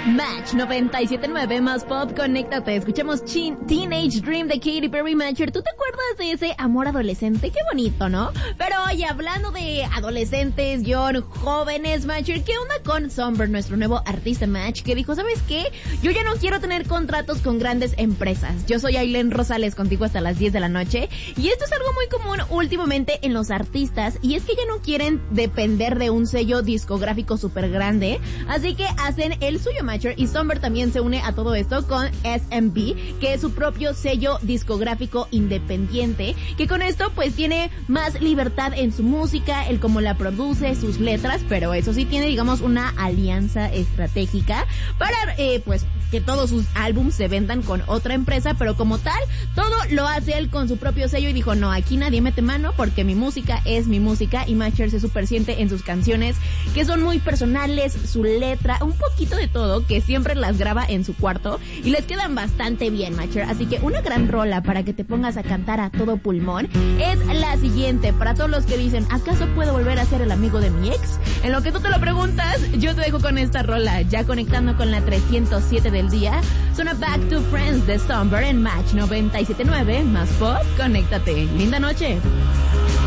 Match 97.9 más pop, conéctate. Escuchemos Teenage Dream de Katy Perry. Matcher, ¿tú te acuerdas de ese amor adolescente? Qué bonito, ¿no? Pero oye, hablando de adolescentes, jóvenes, Matcher, ¿qué onda con Somber, nuestro nuevo artista, Match? Que dijo, ¿sabes qué? Yo ya no quiero tener contratos con grandes empresas. Yo soy Ailén Rosales, contigo hasta las 10 de la noche. Y esto es algo muy común últimamente en los artistas. Y es que ya no quieren depender de un sello discográfico súper grande. Así que hacen el suyo, Matcher. Y Somber también se une a todo esto con SMB, que es su propio sello discográfico independiente, que con esto pues tiene más libertad en su música, el cómo la produce, sus letras, pero eso sí tiene, digamos, una alianza estratégica para pues que todos sus álbumes se vendan con otra empresa, pero como tal, todo lo hace él con su propio sello y dijo, no, aquí nadie mete mano porque mi música es mi música. Y Matcher se super siente en sus canciones, que son muy personales, su letra, un poquito de todo, que siempre las graba en su cuarto y les quedan bastante bien, Matcher. Así que una gran rola para que te pongas a cantar a todo pulmón es la siguiente, para todos los que dicen, ¿acaso puedo volver a ser el amigo de mi ex? En lo que tú te lo preguntas, yo te dejo con esta rola, ya conectando con la 307 del día. Suena Back to Friends de Somber en Match 97.9 más pop, conéctate. Linda noche.